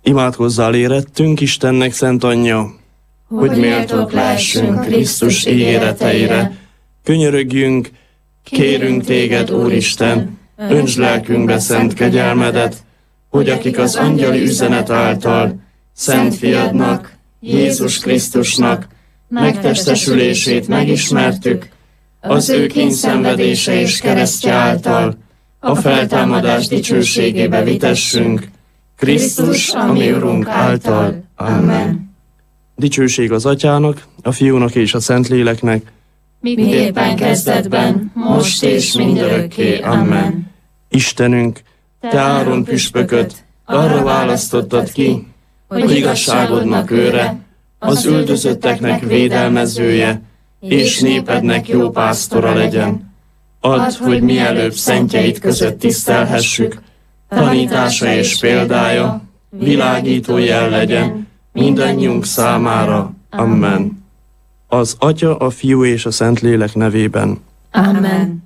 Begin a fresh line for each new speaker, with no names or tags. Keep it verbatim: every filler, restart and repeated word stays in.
Imádkozzál érettünk, Istennek szent anyja,
hogy méltók lehessünk Krisztus ígéreteire.
Könyörögjünk, kérünk téged, Úristen, öntsd lelkünkbe szent kegyelmedet, hogy akik az angyali üzenet által szent fiadnak, Jézus Krisztusnak megtestesülését megismertük, az ő kényszenvedése és keresztje által a feltámadás dicsőségébe vitessünk, Krisztus, a mi Urunk által. Amen. Dicsőség az Atyának, a Fiúnak és a Szentléleknek,
miképpen kezdetben, most és mindörökké. Amen.
Istenünk, Te Áron püspököt arra választottad ki, hogy igazságodnak őre, az üldözötteknek védelmezője, és népednek jó pásztora legyen. Add, hogy mielőbb szentjeid között tisztelhessük, tanítása és példája világító jel legyen mindannyiunk számára. Amen. Az Atya, a Fiú és a Szentlélek nevében.
Amen.